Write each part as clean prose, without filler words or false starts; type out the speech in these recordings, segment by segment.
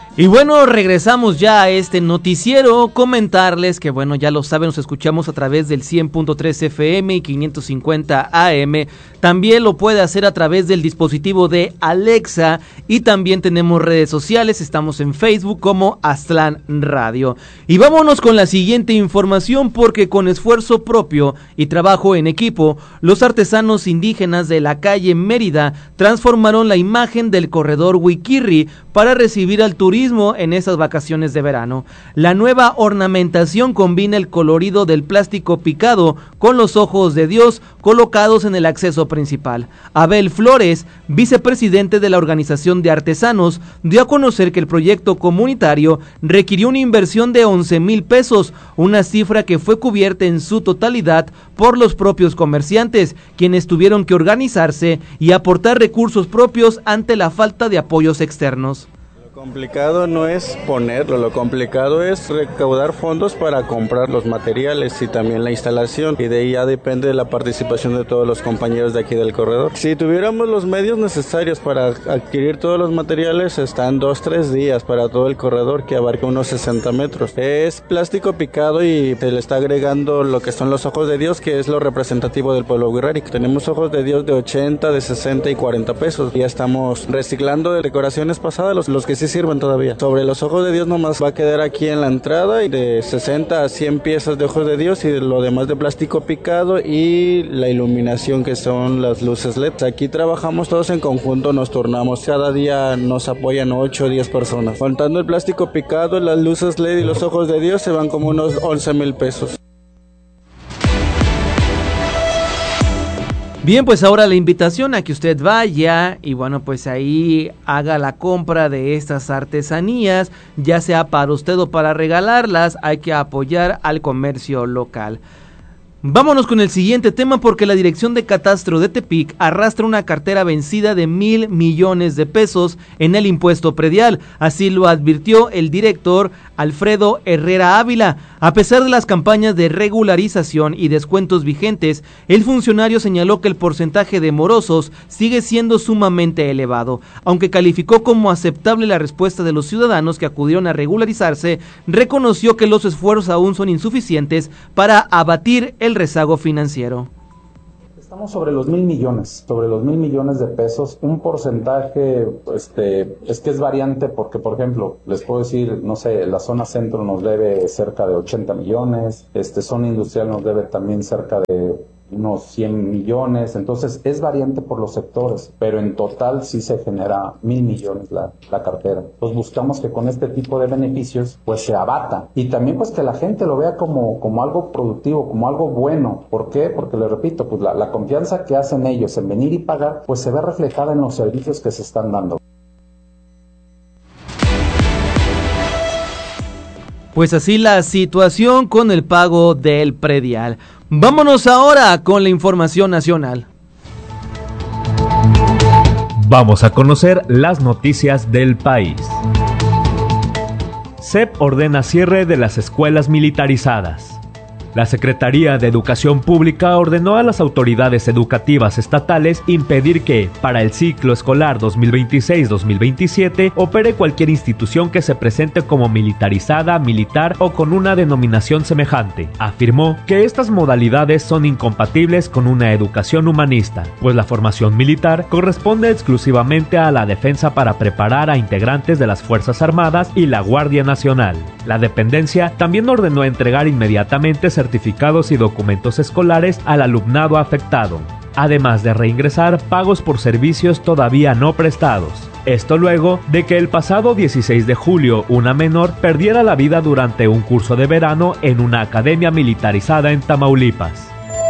Y bueno, regresamos ya a este noticiero, comentarles que bueno, ya lo saben, nos escuchamos a través del 100.3 FM y 550 AM, también lo puede hacer a través del dispositivo de Alexa y también tenemos redes sociales, estamos en Facebook como Aztlán Radio. Y vámonos con la siguiente información porque con esfuerzo propio y trabajo en equipo, los artesanos indígenas de la calle Mérida transformaron la imagen del corredor Huiquirri para recibir al turismo en esas vacaciones de verano. La nueva ornamentación combina el colorido del plástico picado con los ojos de Dios colocados en el acceso principal. Abel Flores, vicepresidente de la organización de artesanos, dio a conocer que el proyecto comunitario requirió una inversión de 11,000 pesos, una cifra que fue cubierta en su totalidad por los propios comerciantes, quienes tuvieron que organizarse y aportar recursos propios ante la falta de apoyos externos. Lo complicado no es ponerlo, lo complicado es recaudar fondos para comprar los materiales y también la instalación, y de ahí ya depende de la participación de todos los compañeros de aquí del corredor. Si tuviéramos los medios necesarios para adquirir todos los materiales, están 2-3 días para todo el corredor, que abarca unos 60 metros. Es plástico picado y se le está agregando lo que son los ojos de Dios, que es lo representativo del pueblo wixárika. Tenemos ojos de Dios de 80, de 60 y 40 pesos. Ya estamos reciclando de decoraciones pasadas, los que sí sirven todavía. Sobre los ojos de Dios nomás va a quedar aquí en la entrada, y de 60 a 100 piezas de ojos de Dios, y lo demás de plástico picado y la iluminación, que son las luces LED. Aquí trabajamos todos en conjunto, nos turnamos, cada día nos apoyan 8 o 10 personas. Contando el plástico picado, las luces LED y los ojos de Dios, se van como unos 11,000 pesos. Bien, pues ahora la invitación a que usted vaya y bueno, pues ahí haga la compra de estas artesanías, ya sea para usted o para regalarlas. Hay que apoyar al comercio local. Vámonos con el siguiente tema porque la Dirección de Catastro de Tepic arrastra una cartera vencida de 1,000 millones de pesos en el impuesto predial. Así lo advirtió el director Alfredo Herrera Ávila. A pesar de las campañas de regularización y descuentos vigentes, el funcionario señaló que el porcentaje de morosos sigue siendo sumamente elevado. Aunque calificó como aceptable la respuesta de los ciudadanos que acudieron a regularizarse, reconoció que los esfuerzos aún son insuficientes para abatir el rezago financiero. Estamos sobre los 1,000 millones de pesos. Un porcentaje, es que es variante porque, por ejemplo, les puedo decir, no sé, la zona centro nos debe cerca de 80 millones, zona industrial nos debe también cerca de unos 100 millones, entonces es variante por los sectores, pero en total sí se genera 1,000 millones la cartera. Entonces buscamos que con este tipo de beneficios pues se abata, y también pues que la gente lo vea como algo productivo, como algo bueno. ¿Por qué? Porque les repito, pues la confianza que hacen ellos en venir y pagar, pues se ve reflejada en los servicios que se están dando. Pues así la situación con el pago del predial. Vámonos ahora con la información nacional. Vamos a conocer las noticias del país. SEP ordena cierre de las escuelas militarizadas. La Secretaría de Educación Pública ordenó a las autoridades educativas estatales impedir que, para el ciclo escolar 2026-2027, opere cualquier institución que se presente como militarizada, militar o con una denominación semejante. Afirmó que estas modalidades son incompatibles con una educación humanista, pues la formación militar corresponde exclusivamente a la defensa para preparar a integrantes de las Fuerzas Armadas y la Guardia Nacional. La dependencia también ordenó entregar inmediatamente certificados y documentos escolares al alumnado afectado, además de reingresar pagos por servicios todavía no prestados. Esto luego de que el pasado 16 de julio una menor perdiera la vida durante un curso de verano en una academia militarizada en Tamaulipas.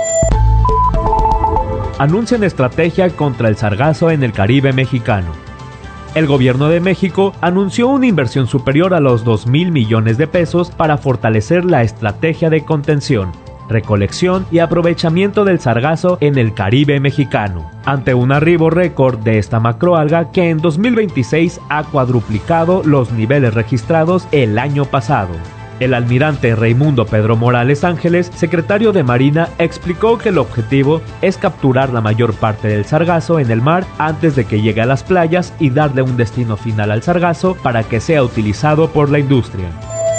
Anuncian estrategia contra el sargazo en el Caribe mexicano. El gobierno de México anunció una inversión superior a los 2,000 millones de pesos para fortalecer la estrategia de contención, recolección y aprovechamiento del sargazo en el Caribe mexicano, ante un arribo récord de esta macroalga que en 2026 ha cuadruplicado los niveles registrados el año pasado. El almirante Raimundo Pedro Morales Ángeles, secretario de Marina, explicó que el objetivo es capturar la mayor parte del sargazo en el mar antes de que llegue a las playas y darle un destino final al sargazo para que sea utilizado por la industria.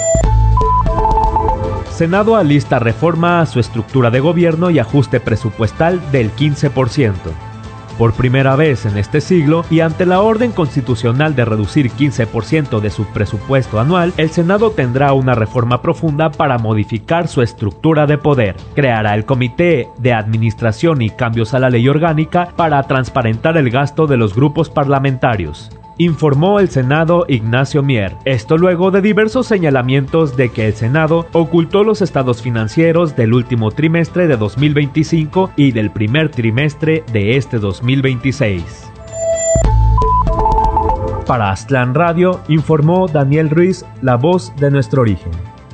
Senado alista reforma a su estructura de gobierno y ajuste presupuestal del 15%. Por primera vez en este siglo, y ante la orden constitucional de reducir 15% de su presupuesto anual, el Senado tendrá una reforma profunda para modificar su estructura de poder. Creará el Comité de Administración y cambios a la ley orgánica para transparentar el gasto de los grupos parlamentarios, informó el Senado Ignacio Mier. Esto luego de diversos señalamientos de que el Senado ocultó los estados financieros del último trimestre de 2025 y del primer trimestre de este 2026. Para Aztlán Radio, informó Daniel Ruiz, la voz de nuestro origen.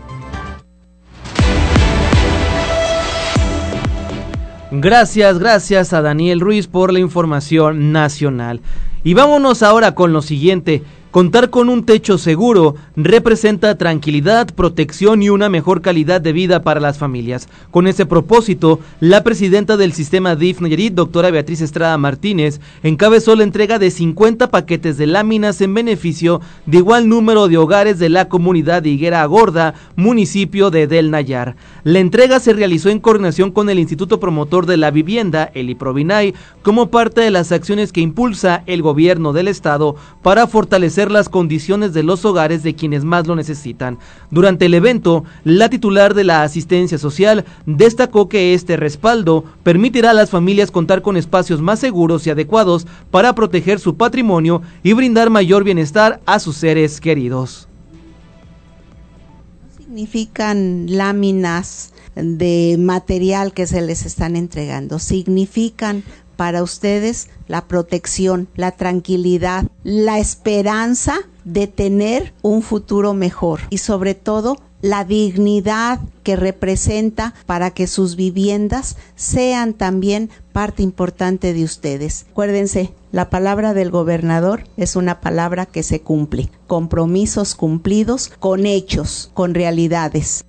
Gracias a Daniel Ruiz por la información nacional. Y vámonos ahora con lo siguiente. Contar con un techo seguro representa tranquilidad, protección y una mejor calidad de vida para las familias. Con ese propósito, la presidenta del sistema DIF Nayarit, doctora Beatriz Estrada Martínez, encabezó la entrega de 50 paquetes de láminas en beneficio de igual número de hogares de la comunidad de Higuera Gorda, municipio de Del Nayar. La entrega se realizó en coordinación con el Instituto Promotor de la Vivienda, el IPROVINAI, como parte de las acciones que impulsa el gobierno del estado para fortalecer las condiciones de los hogares de quienes más lo necesitan. Durante el evento, la titular de la asistencia social destacó que este respaldo permitirá a las familias contar con espacios más seguros y adecuados para proteger su patrimonio y brindar mayor bienestar a sus seres queridos. Significan láminas de material que se les están entregando, significan para ustedes la protección, la tranquilidad, la esperanza de tener un futuro mejor y sobre todo la dignidad que representa para que sus viviendas sean también parte importante de ustedes. Acuérdense, la palabra del gobernador es una palabra que se cumple, compromisos cumplidos con hechos, con realidades.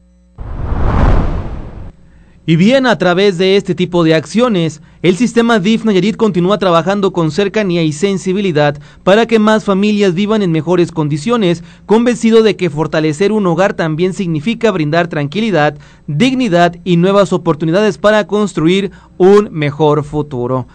Y bien, a través de este tipo de acciones, el sistema DIF Nayarit continúa trabajando con cercanía y sensibilidad para que más familias vivan en mejores condiciones, convencido de que fortalecer un hogar también significa brindar tranquilidad, dignidad y nuevas oportunidades para construir un mejor futuro.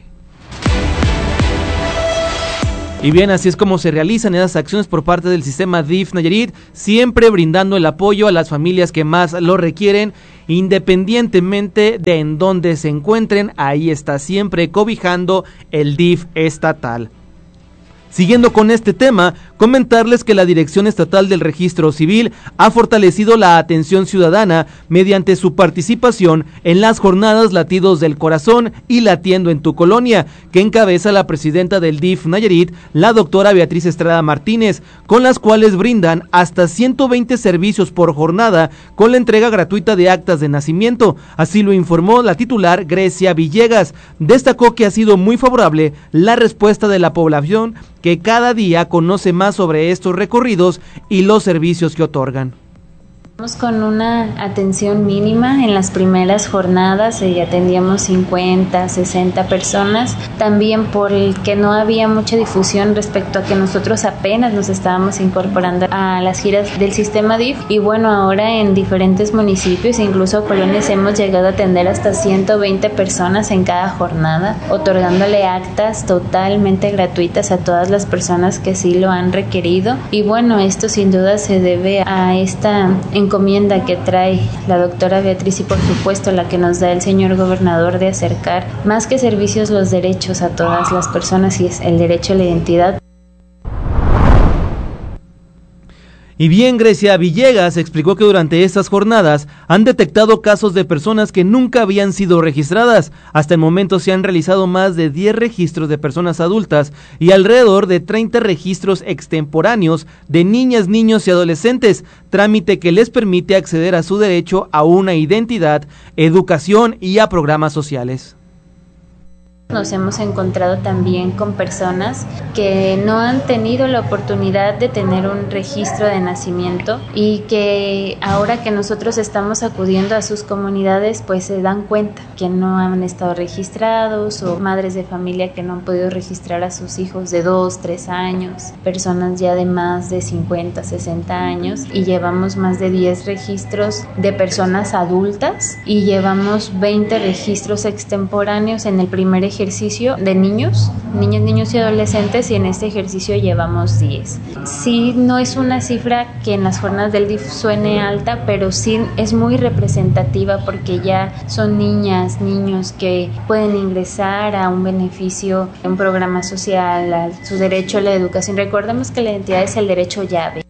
Y bien, así es como se realizan esas acciones por parte del sistema DIF Nayarit, siempre brindando el apoyo a las familias que más lo requieren, independientemente de en dónde se encuentren, ahí está siempre cobijando el DIF estatal. Siguiendo con este tema, comentarles que la Dirección Estatal del Registro Civil ha fortalecido la atención ciudadana mediante su participación en las jornadas Latidos del Corazón y Latiendo en tu Colonia, que encabeza la presidenta del DIF Nayarit, la doctora Beatriz Estrada Martínez, con las cuales brindan hasta 120 servicios por jornada con la entrega gratuita de actas de nacimiento. Así lo informó la titular Grecia Villegas. Destacó que ha sido muy favorable la respuesta de la población, que cada día conoce más sobre estos recorridos y los servicios que otorgan. Con una atención mínima en las primeras jornadas, atendíamos 50, 60 personas, también por el que no había mucha difusión respecto a que nosotros apenas nos estábamos incorporando a las giras del sistema DIF, y bueno, ahora en diferentes municipios, incluso colonias, hemos llegado a atender hasta 120 personas en cada jornada, otorgándole actas totalmente gratuitas a todas las personas que sí lo han requerido. Y bueno, esto sin duda se debe a esta encomienda que trae la doctora Beatriz y por supuesto la que nos da el señor gobernador de acercar más que servicios los derechos a todas las personas, y es el derecho a la identidad. Y bien, Grecia Villegas explicó que durante estas jornadas han detectado casos de personas que nunca habían sido registradas. Hasta el momento se han realizado más de 10 registros de personas adultas y alrededor de 30 registros extemporáneos de niñas, niños y adolescentes, trámite que les permite acceder a su derecho a una identidad, educación y a programas sociales. Nos hemos encontrado también con personas que no han tenido la oportunidad de tener un registro de nacimiento y que ahora que nosotros estamos acudiendo a sus comunidades, pues se dan cuenta que no han estado registrados, o madres de familia que no han podido registrar a sus hijos de 2, 3 años, personas ya de más de 50, 60 años, y llevamos más de 10 registros de personas adultas y llevamos 20 registros extemporáneos en el primer ejercicio de niños y adolescentes, y en este ejercicio llevamos 10. Sí, no es una cifra que en las jornadas del DIF suene alta, pero sí es muy representativa porque ya son niñas, niños que pueden ingresar a un beneficio, a un programa social, a su derecho a la educación. Recordemos que la identidad es el derecho llave.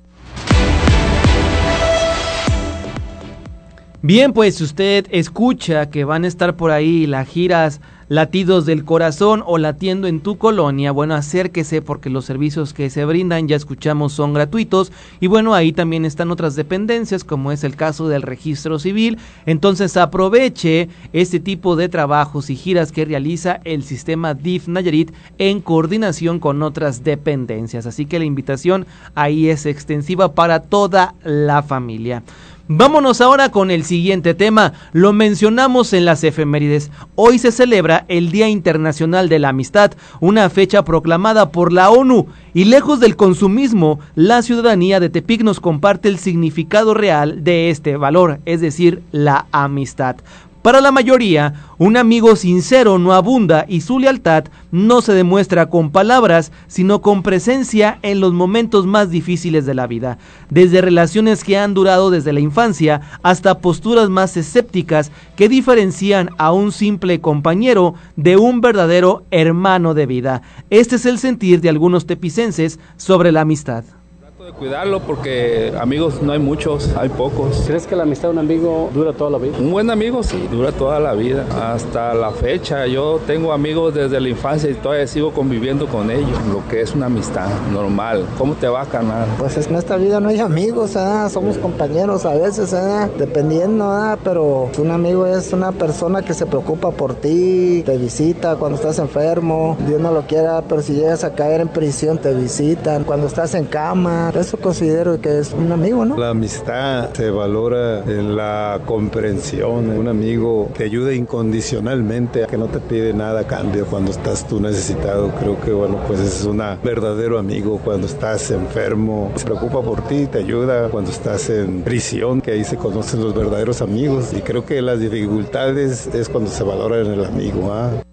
Bien, pues si usted escucha que van a estar por ahí las giras Latidos del Corazón o Latiendo en tu Colonia, bueno, acérquese porque los servicios que se brindan, ya escuchamos, son gratuitos, y bueno, ahí también están otras dependencias, como es el caso del registro civil. Entonces aproveche este tipo de trabajos y giras que realiza el sistema DIF Nayarit en coordinación con otras dependencias, así que la invitación ahí es extensiva para toda la familia. Vámonos ahora con el siguiente tema. Lo mencionamos en las efemérides. Hoy se celebra el Día Internacional de la Amistad, una fecha proclamada por la ONU, y lejos del consumismo, la ciudadanía de Tepic nos comparte el significado real de este valor, es decir, la amistad. Para la mayoría, un amigo sincero no abunda y su lealtad no se demuestra con palabras, sino con presencia en los momentos más difíciles de la vida. Desde relaciones que han durado desde la infancia hasta posturas más escépticas que diferencian a un simple compañero de un verdadero hermano de vida. Este es el sentir de algunos tepicenses sobre la amistad. De cuidarlo porque amigos no hay muchos, hay pocos. ¿Crees que la amistad de un amigo dura toda la vida? Un buen amigo sí, dura toda la vida, hasta la fecha. Yo tengo amigos desde la infancia y todavía sigo conviviendo con ellos, lo que es una amistad normal. ¿Cómo te va a ganar? Pues en esta vida no hay amigos, somos compañeros a veces, dependiendo, pero un amigo es una persona que se preocupa por ti, te visita cuando estás enfermo, Dios no lo quiera, pero si llegas a caer en prisión te visitan, cuando estás en cama. Eso considero que es un amigo, ¿no? La amistad se valora en la comprensión. Un amigo te ayuda incondicionalmente, que no te pide nada a cambio cuando estás tú necesitado. Creo que, pues es un verdadero amigo. Cuando estás enfermo, se preocupa por ti, te ayuda. Cuando estás en prisión, que ahí se conocen los verdaderos amigos. Y creo que las dificultades es cuando se valora en el amigo,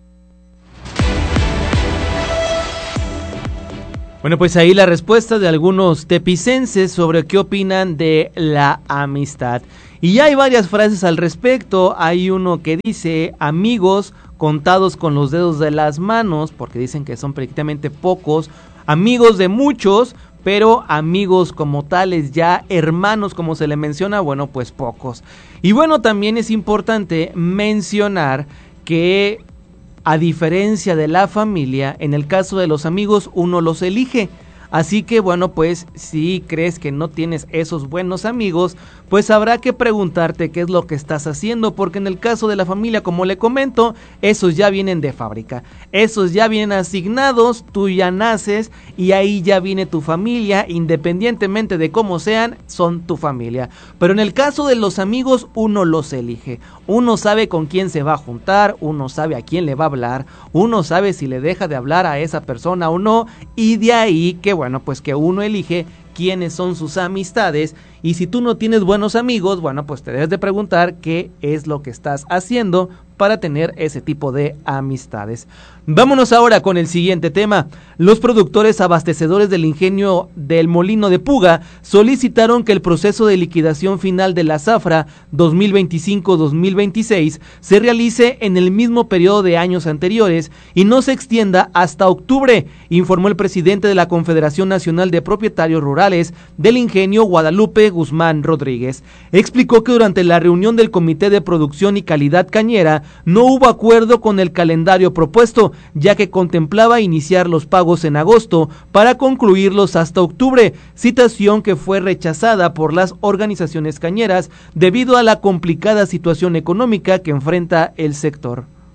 Bueno, pues ahí la respuesta de algunos tepicenses sobre qué opinan de la amistad. Y ya hay varias frases al respecto. Hay uno que dice: amigos contados con los dedos de las manos, porque dicen que son prácticamente pocos. Amigos de muchos, pero amigos como tales, ya hermanos como se le menciona, bueno, pues pocos. Y bueno, también es importante mencionar que, a diferencia de la familia, en el caso de los amigos uno los elige. Así que bueno, pues si crees que no tienes esos buenos amigos, pues habrá que preguntarte qué es lo que estás haciendo, porque en el caso de la familia, como le comento, esos ya vienen de fábrica, esos ya vienen asignados, tú ya naces y ahí ya viene tu familia, independientemente de cómo sean, son tu familia. Pero en el caso de los amigos, uno los elige, uno sabe con quién se va a juntar, uno sabe a quién le va a hablar, uno sabe si le deja de hablar a esa persona o no, y de ahí que bueno, pues que uno elige quiénes son sus amistades. Y si tú no tienes buenos amigos, bueno, pues te debes de preguntar qué es lo que estás haciendo para tener ese tipo de amistades. Vámonos ahora con el siguiente tema. Los productores abastecedores del ingenio del Molino de Puga solicitaron que el proceso de liquidación final de la zafra 2025-2026 se realice en el mismo periodo de años anteriores y no se extienda hasta octubre, informó el presidente de la Confederación Nacional de Propietarios Rurales del Ingenio, Guadalupe Guzmán Rodríguez. Explicó que durante la reunión del Comité de Producción y Calidad Cañera no hubo acuerdo con el calendario propuesto, ya que contemplaba iniciar los pagos en agosto para concluirlos hasta octubre, situación que fue rechazada por las organizaciones cañeras debido a la complicada situación económica que enfrenta el sector.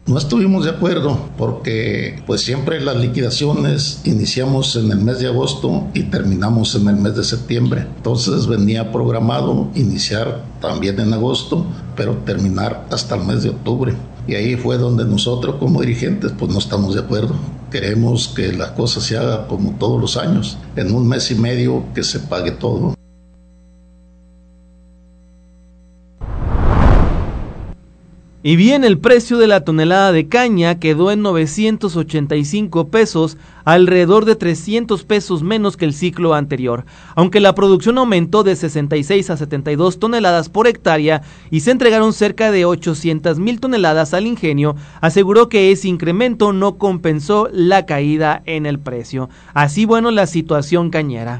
No estuvimos de acuerdo porque pues siempre las liquidaciones iniciamos en el mes de agosto y terminamos en el mes de septiembre. Entonces venía programado iniciar también en agosto, pero terminar hasta el mes de octubre. Y ahí fue donde nosotros como dirigentes pues no estamos de acuerdo. Queremos que la cosa se haga como todos los años, en un mes y medio que se pague todo. Y bien, el precio de la tonelada de caña quedó en 985 pesos, alrededor de 300 pesos menos que el ciclo anterior, aunque la producción aumentó de 66 a 72 toneladas por hectárea y se entregaron cerca de 800,000 toneladas al ingenio. Aseguró que ese incremento no compensó la caída en el precio. Así, bueno, la situación cañera.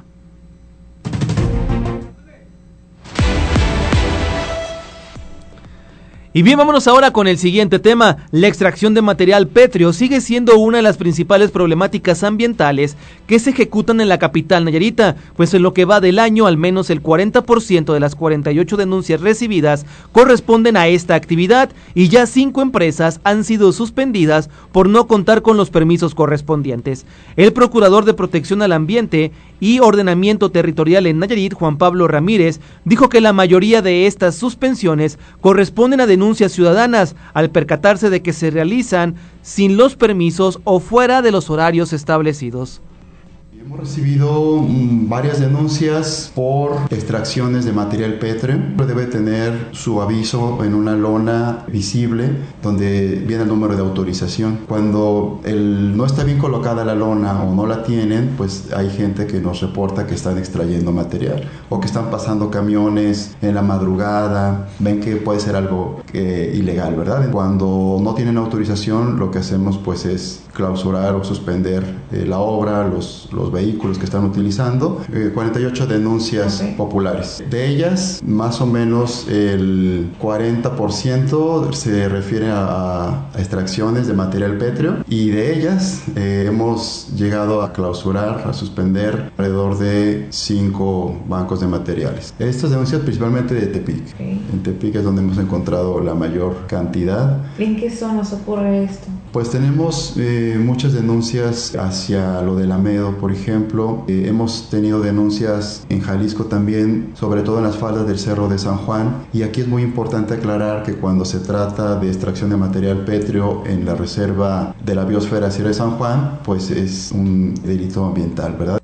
Y bien, vámonos ahora con el siguiente tema. La extracción de material pétreo sigue siendo una de las principales problemáticas ambientales que se ejecutan en la capital nayarita, pues en lo que va del año, al menos el 40% de las 48 denuncias recibidas corresponden a esta actividad y ya 5 empresas han sido suspendidas por no contar con los permisos correspondientes. El procurador de Protección al Ambiente y Ordenamiento Territorial en Nayarit, Juan Pablo Ramírez, dijo que la mayoría de estas suspensiones corresponden a denuncias ciudadanas al percatarse de que se realizan sin los permisos o fuera de los horarios establecidos. Hemos recibido varias denuncias por extracciones de material pétreo. Debe tener su aviso en una lona visible donde viene el número de autorización. Cuando no está bien colocada la lona o no la tienen, pues hay gente que nos reporta que están extrayendo material o que están pasando camiones en la madrugada. Ven que puede ser algo ilegal, ¿verdad? Cuando no tienen autorización, lo que hacemos pues es clausurar o suspender la obra, los vehículos que están utilizando. 48 denuncias populares. De ellas, más o menos el 40% se refiere a extracciones de material pétreo, y de ellas hemos llegado a clausurar, a suspender alrededor de 5 bancos de materiales. Estas denuncias principalmente de Tepic. En Tepic es donde hemos encontrado la mayor cantidad. ¿En qué zonas ocurre esto? Pues tenemos muchas denuncias hacia lo del Amedo, por ejemplo. Hemos tenido denuncias en Jalisco también, sobre todo en las faldas del Cerro de San Juan. Y aquí es muy importante aclarar que cuando se trata de extracción de material pétreo en la reserva de la biosfera Sierra de San Juan, pues es un delito ambiental, ¿verdad?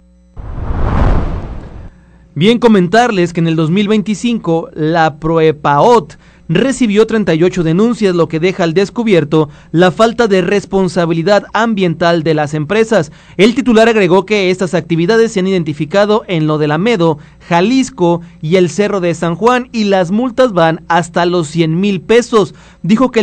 Bien, comentarles que en el 2025 la Proepaot recibió 38 denuncias, lo que deja al descubierto la falta de responsabilidad ambiental de las empresas. El titular agregó que estas actividades se han identificado en lo del Amedo, Jalisco y el Cerro de San Juan, y las multas van hasta los 100,000 pesos. Dijo que